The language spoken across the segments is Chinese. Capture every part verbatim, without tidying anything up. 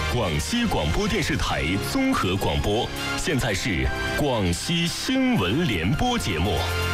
广西广播电视台综合广播，现在是广西新闻联播节目。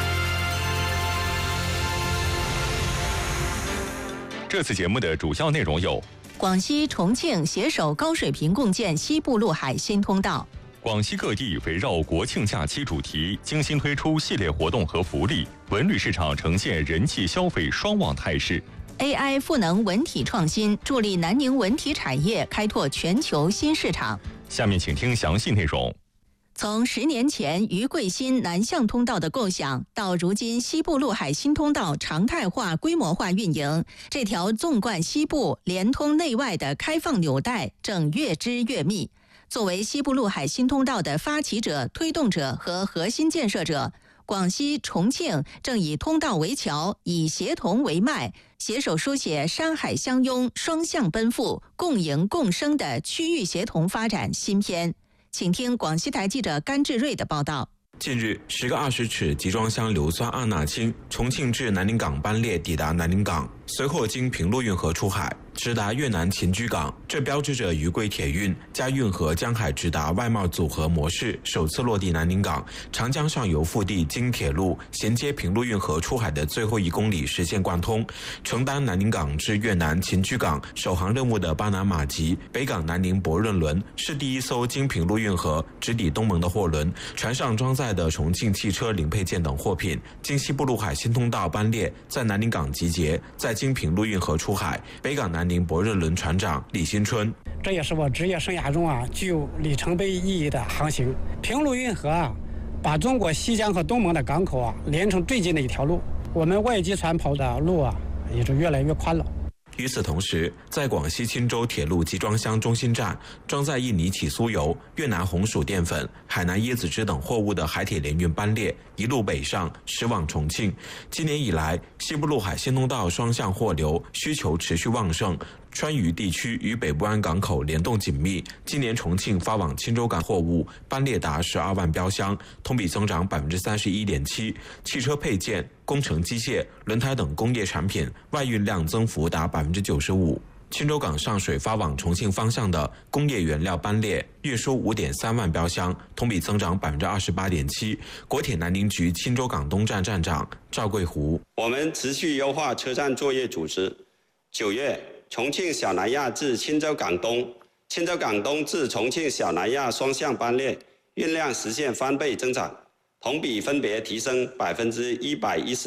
这次节目的主要内容有： 广西、重庆携手高水平共建西部陆海新通道； 广西各地围绕国庆假期主题，精心推出系列活动和福利，文旅市场呈现人气消费双旺态势。 A I 赋能文体创新，助力南宁文体产业开拓全球新市场。 下面请听详细内容。 从十年前渝贵新南向通道的构想，到如今西部陆海新通道常态化、规模化运营，这条纵贯西部、连通内外的开放纽带正越织越密。作为西部陆海新通道的发起者、推动者和核心建设者，广西、重庆正以通道为桥，以协同为脉，携手书写山海相拥、双向奔赴、共赢共生的区域协同发展新篇。请听广西台记者甘志瑞的报道。 近日，十个二十尺集装箱硫酸二钠氢重庆至南宁港班列抵达南宁港，随后经平陆运河出海，直达越南秦居港。这标志着渝贵铁运加运河江海直达外贸组合模式首次落地南宁港，长江上游腹地经铁路衔接平陆运河出海的最后一公里实现贯通。承担南宁港至越南秦居港首航任务的巴拿马籍北港南宁博润轮是第一艘经平陆运河直抵东盟的货轮，船上装载的重庆汽车零配件等货品经西部陆海新通道班列在南宁港集结，再经平陆运河出海。北港南宁博润轮船长李新春： 这也是我职业生涯中啊具有里程碑意义的航行。平陆运河啊，把中国西江和东盟的港口啊连成最近的一条路，我们外籍船跑的路啊也就越来越宽了。 与此同时，在广西钦州铁路集装箱中心站，装载印尼起酥油、越南红薯淀粉、海南椰子汁等货物的海铁联运班列一路北上，驶往重庆。今年以来，西部陆海新通道双向货流需求持续旺盛，川渝地区与北部湾港口联动紧密。今年重庆发往钦州港货物班列达十二万标箱，同比增长百分之三十一点七。汽车配件、工程机械、轮胎等工业产品外运量增幅达百分之九十五。钦州港上水发往重庆方向的工业原料班列运输五点三万标箱，同比增长百分之二十八点七。国铁南宁局钦州港东站站长赵桂湖： 我们持续优化车站作业组织。九月，重庆小南亚至钦州港东、钦州港东至重庆小南亚双向班列运量实现翻倍增长，同比分别提升百分之一百一十